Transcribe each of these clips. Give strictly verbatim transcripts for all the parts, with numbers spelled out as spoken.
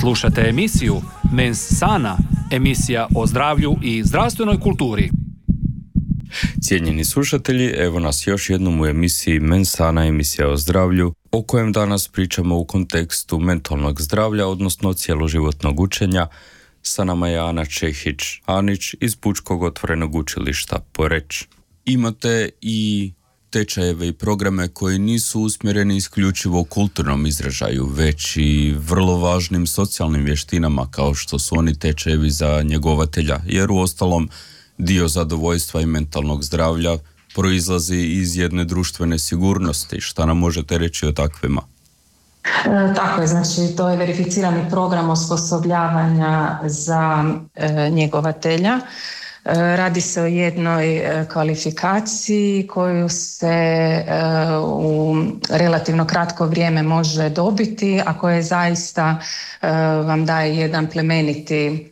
Slušate emisiju Mens Sana, emisija o zdravlju i zdravstvenoj kulturi. Cijenjeni slušatelji, evo nas još jednom u emisiji Mens Sana, emisija o zdravlju, o kojem danas pričamo u kontekstu mentalnog zdravlja, odnosno cjeloživotnog učenja. Sa nama je Ana Čehić-Anić iz Pučkog otvorenog učilišta Poreč. Imate i tečajeve i programe koji nisu usmjereni isključivo u kulturnom izražaju, već i vrlo važnim socijalnim vještinama kao što su oni tečajevi za njegovatelja, jer uostalom dio zadovoljstva i mentalnog zdravlja proizlazi iz jedne društvene sigurnosti. Šta nam možete reći o takvima? E, tako je, znači to je verificirani program osposobljavanja za e, njegovatelja. Radi se o jednoj kvalifikaciji koju se u relativno kratko vrijeme može dobiti, a koja zaista vam daje jedan plemeniti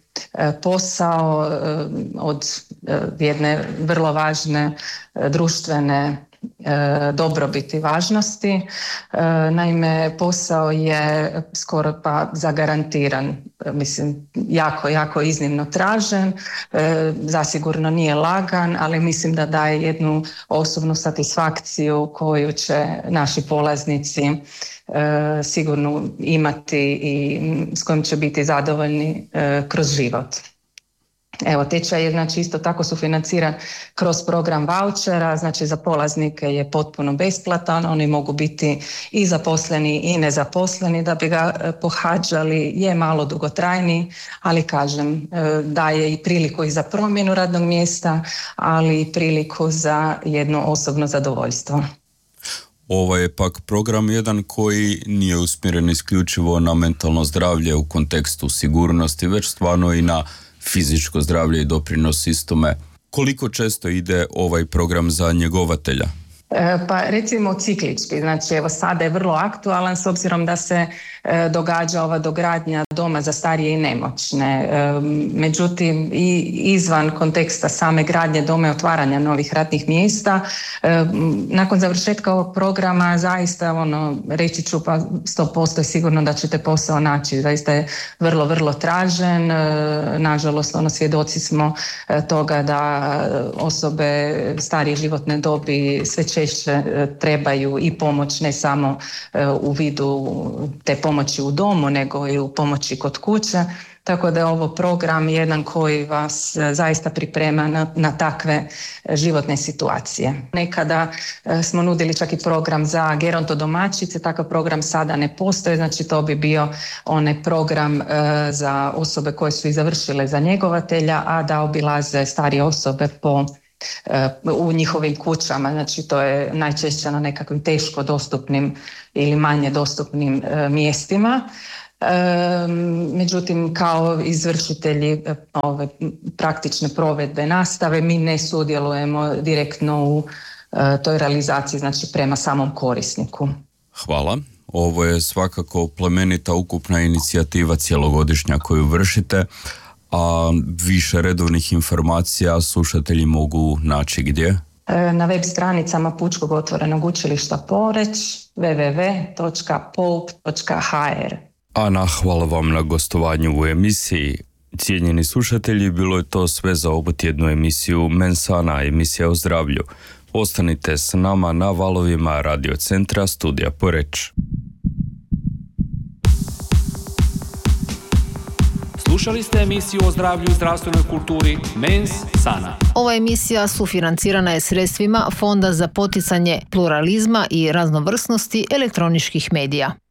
posao od jedne vrlo važne društvene dobrobiti važnosti. Naime, posao je skoro pa zagarantiran, mislim, jako, jako iznimno tražen, zasigurno nije lagan, ali mislim da daje jednu osobnu satisfakciju koju će naši polaznici sigurno imati i s kojim će biti zadovoljni kroz život. Evo, tečaj je znači isto tako sufinanciran kroz program vaučera, znači za polaznike je potpuno besplatan, oni mogu biti i zaposleni i nezaposleni da bi ga pohađali, je malo dugotrajniji, ali kažem, daje i priliku i za promjenu radnog mjesta, ali i priliku za jedno osobno zadovoljstvo. Ovo je pak program jedan koji nije usmjeren isključivo na mentalno zdravlje u kontekstu sigurnosti, već stvarno i na fizičko zdravlje i doprinos istome. Koliko često ide ovaj program za njegovatelja? Pa recimo ciklički, znači evo sada je vrlo aktualan s obzirom da se e, događa ova dogradnja doma za starije i nemoćne. E, međutim i izvan konteksta same gradnje doma i otvaranja novih radnih mjesta, e, nakon završetka ovog programa zaista ono, reći ću pa sto posto je sigurno da ćete posao naći. Zaista je vrlo, vrlo tražen. E, nažalost, ono, svjedoci smo e, toga da osobe starije životne dobi sve češće trebaju i pomoć ne samo u vidu te pomoći u domu, nego i u pomoći kod kuće. Tako da je ovo program jedan koji vas zaista priprema na, na takve životne situacije. Nekada smo nudili čak i program za gerontodomaćice, takav program sada ne postoji, znači to bi bio onaj program za osobe koje su i završile za njegovatelja, a da obilaze starije osobe po u njihovim kućama, znači to je najčešće na nekakvim teško dostupnim ili manje dostupnim e, mjestima. E, međutim, kao izvršitelji ove praktične provedbe nastave mi ne sudjelujemo direktno u e, toj realizaciji, znači prema samom korisniku. Hvala. Ovo je svakako plemenita ukupna inicijativa cjelogodišnja koju vršite. A više redovnih informacija slušatelji mogu naći gdje? Na web stranicama Pučkog otvorenog učilišta Poreč w w w točka poup točka h r. Ana, hvala vam na gostovanju u emisiji. Cijenjeni slušatelji, bilo je to sve za ovu tjednu emisiju Mens Sana, emisija o zdravlju. Ostanite s nama na valovima Radio Centra Studija Poreč. Slušali ste emisiju o zdravlju i zdravstvenoj kulturi Mens Sana. Ova emisija sufinancirana je sredstvima Fonda za poticanje pluralizma i raznovrsnosti elektroničkih medija.